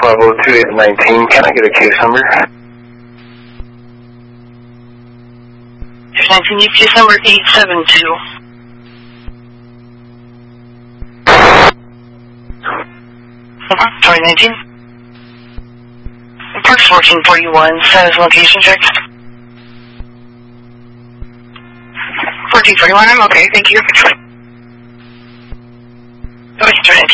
502-819. Can I get a case number? 19, need case number 872. Sorry, 19. Park 1441, status location check. 1441, I'm okay, thank you.